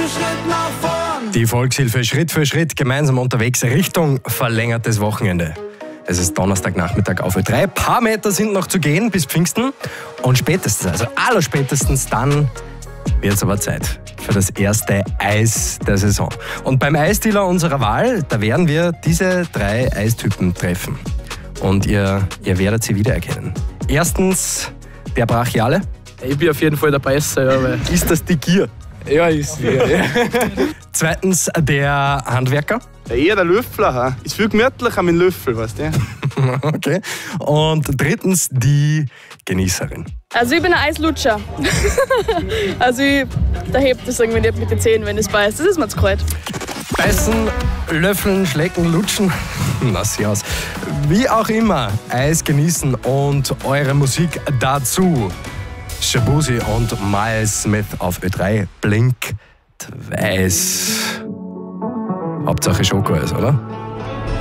Schritt nach vorn. Die Volkshilfe Schritt für Schritt gemeinsam unterwegs Richtung verlängertes Wochenende. Es ist Donnerstagnachmittag auf Ö3. Ein paar Meter sind noch zu gehen bis Pfingsten. Und spätestens, also allerspätestens dann wird es aber Zeit für das erste Eis der Saison. Und beim Eisdealer unserer Wahl, da werden wir diese 3 Eistypen treffen. Und ihr werdet sie wiedererkennen. Erstens der Brachiale. Ich bin auf jeden Fall der Beißer, ja, weil Ist das die Gier? ja, ist ja. Zweitens der Handwerker. Ja, eher der Löffler. Ha? Ist viel gemütlicher mit dem Löffel, weißt du? Okay. Und drittens die Genießerin. Also ich bin ein Eislutscher. Also da hebt es irgendwie nicht mit den Zähnen, wenn es beißt. Das ist mir zu kalt. Beißen, löffeln, schlecken, lutschen. Lass sie aus. Wie auch immer, Eis genießen und eure Musik dazu. Shabuzi und Miles Smith auf Ö3. Blink Weiß. Hauptsache Schokoeis, oder?